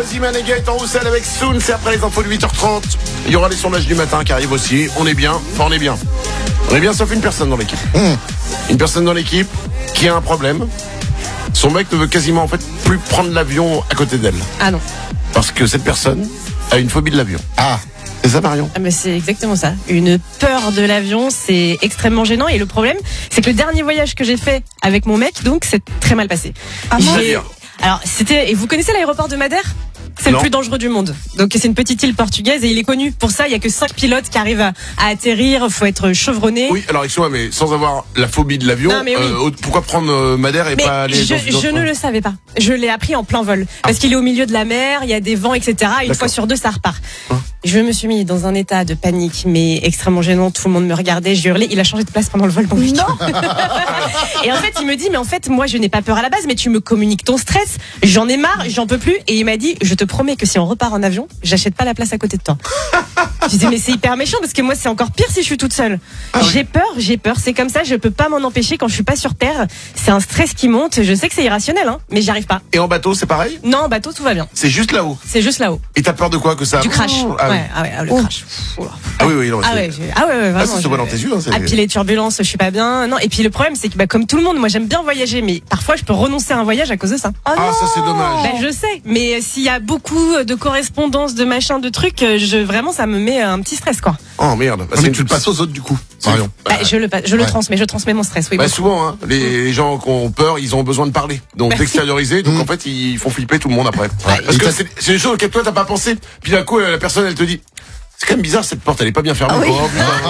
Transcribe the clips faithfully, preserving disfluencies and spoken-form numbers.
Ziman et Gaëtan Roussel avec Soon, c'est après les infos de huit heures trente. Il y aura les sondages du matin qui arrivent aussi. On est bien, enfin on est bien. On est bien sauf une personne dans l'équipe. Mmh. Une personne dans l'équipe qui a un problème. Son mec ne veut quasiment en fait plus prendre l'avion à côté d'elle. Ah non. Parce que cette personne a une phobie de l'avion. Ah, c'est ça Marion? Ah mais c'est exactement ça. Une peur de l'avion, c'est extrêmement gênant. Et le problème, c'est que le dernier voyage que j'ai fait avec mon mec, donc, c'est très mal passé. Ah, j'ai... Alors, c'était... Et vous connaissez l'aéroport de Madère ? C'est non. le plus dangereux du monde. Donc c'est une petite île portugaise et il est connu pour ça. Il y a que cinq pilotes qui arrivent à, à atterrir. Faut être chevronné. Oui, alors excuse-moi, mais sans avoir la phobie de l'avion, non, mais oui. euh, pourquoi prendre euh, Madère et mais pas aller je, dans une autre... je ne le savais pas. Je l'ai appris en plein vol parce ah. qu'il est au milieu de la mer. Il y a des vents, et cetera. Une D'accord. fois sur deux, ça repart. Hein je me suis mis dans un état de panique, mais extrêmement gênant. Tout le monde me regardait, je hurlais. Il a changé de place pendant le vol, mon mec. Non. Et en fait, il me dit, mais en fait, moi, je n'ai pas peur à la base, mais tu me communiques ton stress. J'en ai marre, j'en peux plus. Et il m'a dit, je te promets que si on repart en avion, j'achète pas la place à côté de toi. Je dis, mais c'est hyper méchant parce que moi, c'est encore pire si je suis toute seule. Ah oui. J'ai peur, j'ai peur. C'est comme ça, je peux pas m'en empêcher quand je suis pas sur terre. C'est un stress qui monte. Je sais que c'est irrationnel, hein, mais j'y arrive pas. Et en bateau, c'est pareil? Non, en bateau, tout va bien. C'est juste là-haut. C'est juste là-haut. Et t'as peur de quoi que ça? Du crash. Ah, ouais, oui. ah ouais, ah, le oh. crash. Oula. Ah oui, oui, non, ah ouais, ah ouais, ouais, vraiment. Ah, ça se voit dans tes yeux. Hein, ah puis les turbulences, je suis pas bien. Non, et puis le problème, c'est que bah, comme tout le monde, moi j'aime bien voyager, mais parfois je peux renoncer à un voyage à cause de ça. Oh ah, ça c'est dommage. Bah, je sais, mais s'il y a beaucoup de correspondances, de machins, de trucs, je vraiment ça me met un petit stress quoi. Oh merde. Bah, mais tu le passes aux autres du coup. Marion. Bah, je le, je le ouais. transmets, je transmets mon stress. Oui. Bah, souvent, hein, les, les gens qui ont peur, ils ont besoin de parler, donc d'extérioriser. Donc en fait, ils font flipper tout le monde après. Ouais. Parce que c'est, c'est des choses auxquelles toi t'as pas pensé. Puis d'un coup, la personne, elle te dit. C'est quand même bizarre, cette porte, elle est pas bien fermée. Ah oui.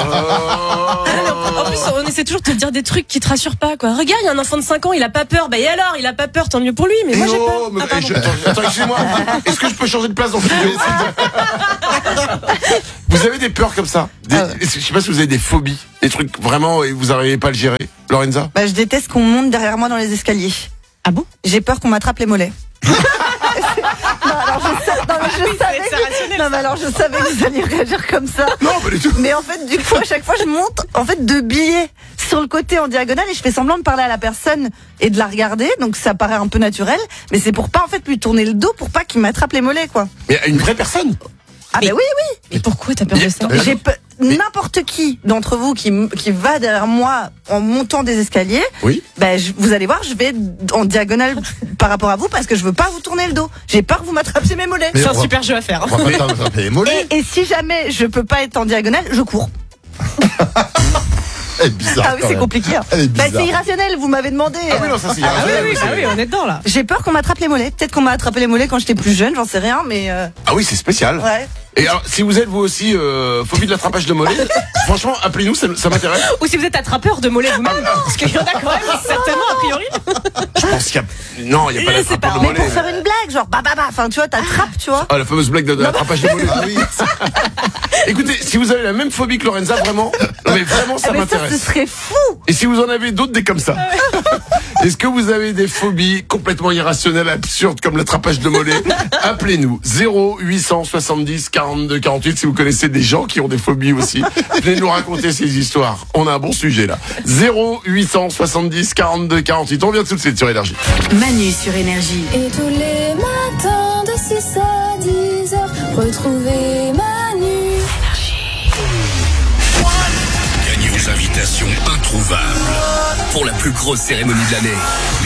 En plus, on essaie toujours de te dire des trucs qui te rassurent pas, quoi. Regarde, il y a un enfant de cinq ans, il a pas peur. Bah, et alors, il a pas peur, tant mieux pour lui, mais moi, oh, j'ai peur. Mais, ah, je, attends, attends, excusez-moi. Est-ce que je peux changer de place dans le studio? Vous avez des peurs comme ça? Des, ah ouais. Je sais pas si vous avez des phobies, des trucs vraiment, et vous n'arrivez pas à le gérer. Lorenza? Bah, je déteste qu'on monte derrière moi dans les escaliers. Ah bon? J'ai peur qu'on m'attrape les mollets. Non, alors je, sa... non, mais je oui, savais que... non, mais alors je savais que vous alliez réagir comme ça. Non, pas du tout. Mais en fait, du coup, à chaque fois, je monte en fait de billets sur le côté en diagonale et je fais semblant de parler à la personne et de la regarder. Donc ça paraît un peu naturel, mais c'est pour pas en fait lui tourner le dos pour pas qu'il m'attrape les mollets, quoi. Mais une vraie personne? Ah mais, ben oui, oui. Mais pourquoi t'as peur de ça? J'ai pe... N'importe qui d'entre vous qui, qui va derrière moi en montant des escaliers, oui. Ben je, vous allez voir, je vais en diagonale par rapport à vous parce que je veux pas vous tourner le dos. J'ai peur que vous m'attrapiez mes mollets. Mais c'est un va, super jeu à faire. On va pas t'attraper les mollets. Et, et si jamais je peux pas être en diagonale, je cours. Elle est bizarre. Ah oui, c'est compliqué. Hein. Bah, c'est irrationnel, vous m'avez demandé. Ah oui, non, ça c'est ah, oui, oui, ah oui, on est dedans là. J'ai peur qu'on m'attrape les mollets. Peut-être qu'on m'a attrapé les mollets quand j'étais plus jeune, j'en sais rien, mais. Euh... Ah oui, c'est spécial. Ouais. Et alors, si vous êtes vous aussi euh, phobie de l'attrapage de mollets, franchement, appelez-nous, ça, ça m'intéresse. Ou si vous êtes attrapeur de mollets vous-même, parce qu'il y en a quand même certainement a priori. Je pense qu'il y a non, il y a pas d'attrapage de mollets. Mais pour faire une blague, genre bah bah bah, enfin tu vois, t'attrapes, tu vois. Ah, la fameuse blague de, de l'attrapage de mollets. Ah oui. Écoutez, si vous avez la même phobie que Lorenza, vraiment, non mais vraiment ça eh m'intéresse. Ça, ce serait fou. Et si vous en avez d'autres des comme ça, est-ce que vous avez des phobies complètement irrationnelles, absurdes comme l'attrapage de mollets? Appelez-nous zéro huit cent soixante-dix quarante-deux quarante-huit si vous connaissez des gens qui ont des phobies aussi. Venez nous raconter ces histoires. On a un bon sujet là. zéro huit cent soixante-dix quarante-deux quarante-huit. On vient tout de suite sur Énergie. Manu sur Énergie. Et tous les matins de six à dix heures, retrouvez Manu. Gagnez vos invitations introuvables pour la plus grosse cérémonie de l'année.